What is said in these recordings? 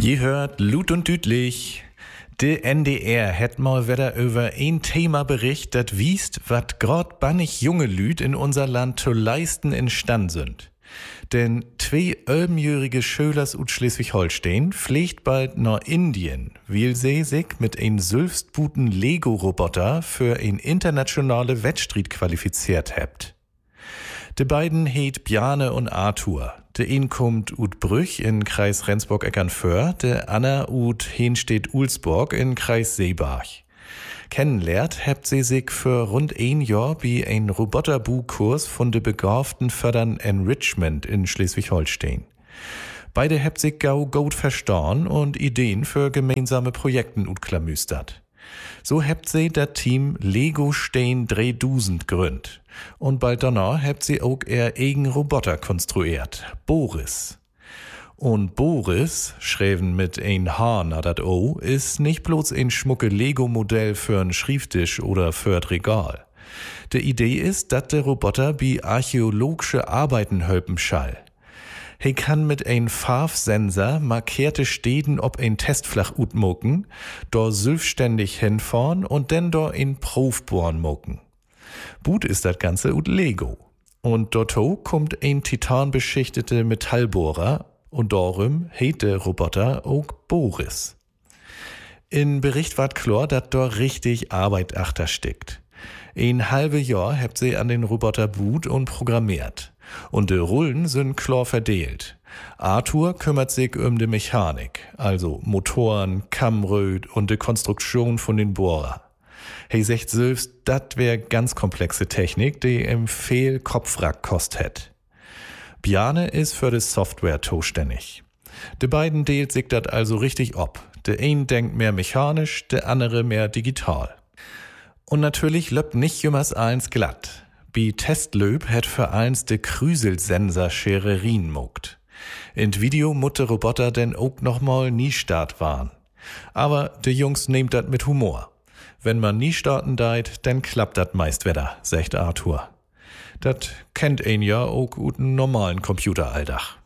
Je hört Lut und Düdlich. De NDR hätt mal wieder über ein Thema berichtet, dat wiest, wat grad bannig junge Lüd in unser Land zu leisten instand sind. Denn 2 11-jährige Schölers ut Schleswig-Holstein pflegt bald nach Indien, weil sie sich mit ein sülfstbuten Lego-Roboter für ein internationale Wettstreit qualifiziert hebt. De beiden heet Bjarne und Arthur. De een kommt ut Brüch in Kreis Rendsburg-Eckernförde, de Anna ut Henstedt-Ulsburg in Kreis Seebach. Kennenlernt hebt sie sich für rund 1 Jahr bei ein Roboterbu-Kurs von de Begavten fördern Enrichment in Schleswig-Holstein. Beide hebt sich gau gut verstanden und Ideen für gemeinsame Projekten utklamüstert. So hebt sie das Team Lego Stein 3000 gründ. Und bald danach hebt sie auch ihr eigen Roboter konstruiert, Boris. Und Boris, schreiben mit ein H na dat O, ist nicht bloß ein schmucke Lego-Modell für ein Schrifttisch oder für ein Regal. Die Idee ist, dass der Roboter bei archäologische Arbeiten helfen schall. He kann mit ein Farbsensor markierte Städten ob ein Testflach utmoken, do selbstständig hinfahren und dann do in Profbohren moken. But ist das Ganze ut Lego. Und dorto kommt ein titanbeschichtete Metallbohrer und darum heet der Roboter auch Boris. In Bericht ward klar, dat do richtig Arbeit achter steckt. Ein halbe Jahr habt sie an den Roboter boot und programmiert. Und de Rollen sind klar verdeelt. Arthur kümmert sich um de Mechanik, also Motoren, Kammröd und de Konstruktion von den Bohrer. He sagt selbst, dat wär ganz komplexe Technik, die im viel Kopfrack kost hätt. Bjarne ist für de Software zuständig. De beiden deelt sich dat also richtig ob. De ein denkt mehr mechanisch, de andere mehr digital. Und natürlich löppt nicht jümmers eins glatt. Bi Testlöb hätt für eins de Krüselsensor Schererin mogt. In Video mutte Roboter denn auch nochmal nie start waren. Aber de Jungs nehmt dat mit Humor. Wenn man nie starten deit, dann klappt dat meist wieder, sagt Arthur. Dat kennt ein ja auch guten normalen Computeralldach.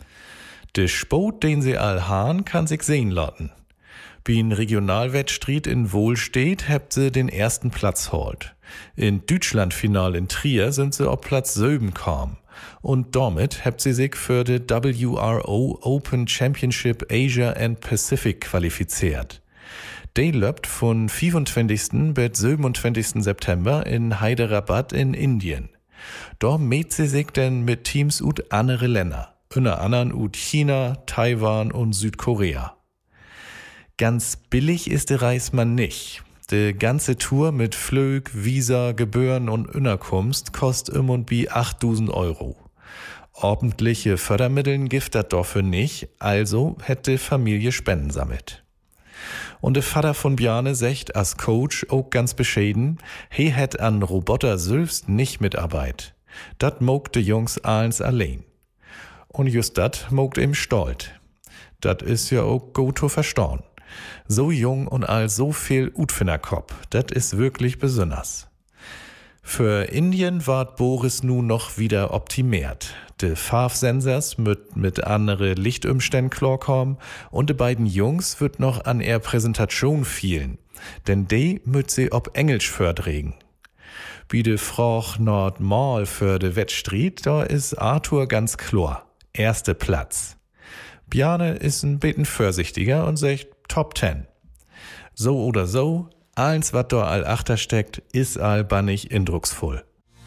De Spot, den sie all han, kann sich sehen lassen. Wie ein Regionalwettstreit in Wohlstedt habt sie den ersten Platz holt. In Deutschlandfinal in Trier sind sie auf Platz 7 kam. Und damit habt sie sich für die WRO Open Championship Asia and Pacific qualifiziert. Die löbt von 25. bis 27. September in Hyderabad in Indien. Dort mäht sie sich denn mit Teams ut andere Länder. Unter anderem ut China, Taiwan und Südkorea. Ganz billig ist der Reismann nicht. Die ganze Tour mit Flög, Visa, Gebühren und Unterkunft kostet und bi 8.000 Euro. Ordentliche Fördermitteln gibt das dafür nicht, also hätte Familie Spenden sammelt. Und der Vater von Bjarne sagt als Coach auch ganz bescheiden, he hätt an Roboter selbst nicht mitarbeit. Dat mogt de Jungs eins allein. Und just dat mogt ihm stolz. Dat is ja auch gut zu verstauen. So jung und all so viel Utfinnerkopf, dat is wirklich besonders. Für Indien ward Boris nun noch wieder optimiert. De Farbsensors mit andere Lichtumständen klarkommen und de beiden Jungs wird noch an er Präsentation fielen, denn de müt sie ob Englisch fördregen. Wie de Froch Nordmal für de Wettstreit, da is Arthur ganz klar, 1. Platz. Bjarne is ein bisschen vorsichtiger und sagt Top 10. So oder so, eins, wat da all achter steckt, is all bannig indrucksvoll.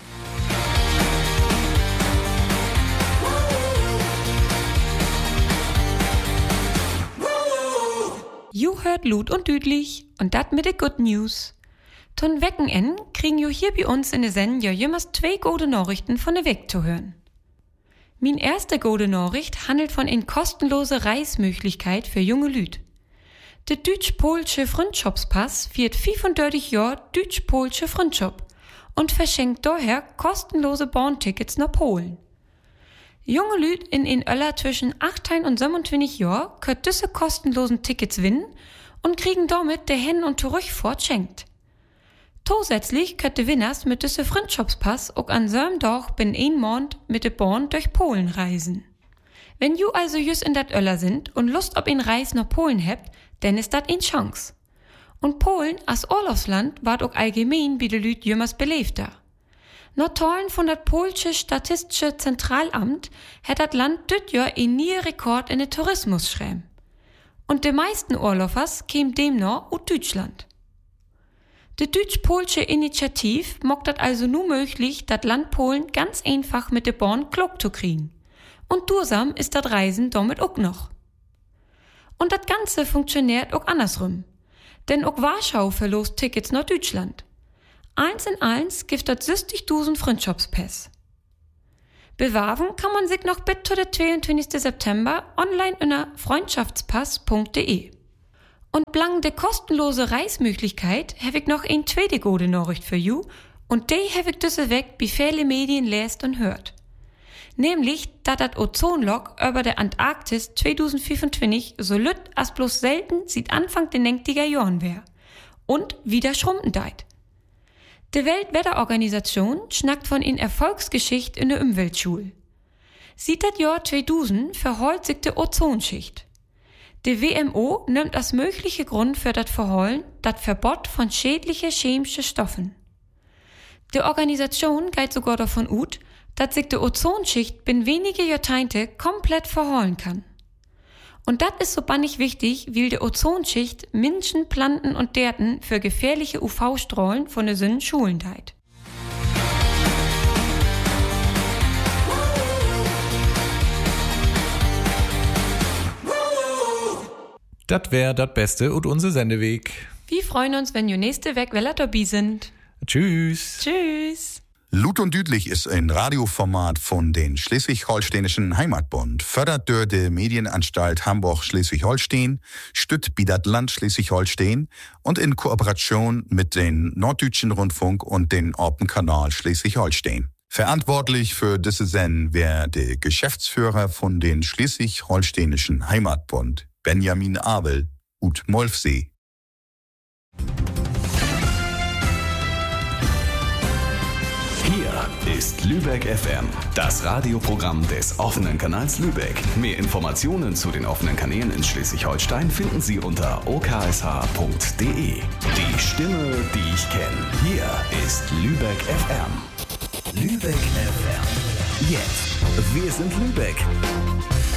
You hört Lut und Düdlich und dat mit de Good News. Ton Wecken kriegen jo hier bei uns in de Sendung ja jemals 2 gute Nachrichten von de Weg zu hören. Min erste gute Nachricht handelt von ein kostenlose Reismöglichkeit für junge Lüd. Der deutsch-polsche Freundschaftspass wird 35 Jahre deutsch-polsche Freundschaft und verschenkt daher kostenlose Bahntickets nach Polen. Junge Lüd in Öller zwischen 18 und 27 Jahren können diese kostenlosen Tickets gewinnen und kriegen damit der Hin- und Zurückfahrt schenkt. Zusätzlich könnt der Winners mit diesem Freundschaftspass auch an seinem Tag bin 1 Monat mit der Bahn durch Polen reisen. Wenn ju also jüss in dat Öller sind und Lust ob in Reis nach Polen habt, dann ist dat in Chance. Und Polen als Urlaubsland ward auch allgemein wie de Lüt jümmers belebter. Notoren von dat polsche Statistische Zentralamt hat dat Land düt Jahr ein nie Rekord in den Tourismus schräm. Und de meisten Urlaubers kämen demnach aus Deutschland. Die deutsch-polsche Initiative macht dat also nur möglich, dat Land Polen ganz einfach mit de Bahn klug zu kriegen. Und dursam ist dat Reisen damit auch noch. Und dat Ganze funktioniert auch andersrum. Denn auch Warschau verlost Tickets nach Deutschland. 1 in 1 gibt dat 60.000 Freundschaftspass. Bewerben kann man sich noch bis zu der 22. September online unter freundschaftspass.de. Und blang de kostenlose Reismöglichkeit habe ich noch eine zweite gute Nachricht für you und die habe ich düsse weg, wie viele Medien lest und hört. Nämlich, dass das Ozonloch über der Antarktis 2025 so lütt als bloß selten seit Anfang der 90er Jahren wär. Und wieder schrumpfen deit. Die Weltwetterorganisation schnackt von in Erfolgsgeschichte in der Umweltschule. Seit das Jahr 2000 verholt sich die Ozonschicht. Die WMO nimmt als mögliche Grund für das Verholen das Verbot von schädlichen chemischen Stoffen. Die Organisation geht sogar davon aus, dass sich die Ozonschicht binnen wenige Jahrzehnte komplett verholen kann. Und das ist so bannig wichtig, weil die Ozonschicht Menschen, Planten und Derten für gefährliche UV-Strahlen von der Sonne schulen deit. Das wär dat Beste und unser Sendeweg. Wir freuen uns, wenn ihr nächste Weg weller dabei sind. Tschüss. Tschüss. Lut und Düdlich ist ein Radioformat von den Schleswig-Holsteinischen Heimatbund, fördert durch die Medienanstalt Hamburg-Schleswig-Holstein, stützt bi dat Land Schleswig-Holstein und in Kooperation mit den Norddeutschen Rundfunk und den Orpen-Kanal Schleswig-Holstein. Verantwortlich für diese Sendung wäre der Geschäftsführer von den Schleswig-Holsteinischen Heimatbund, Benjamin Abel, ut Molfsee. Hier ist Lübeck FM, das Radioprogramm des offenen Kanals Lübeck. Mehr Informationen zu den offenen Kanälen in Schleswig-Holstein finden Sie unter oksh.de. Die Stimme, die ich kenne. Hier ist Lübeck FM. Lübeck FM. Jetzt. Wir sind Lübeck.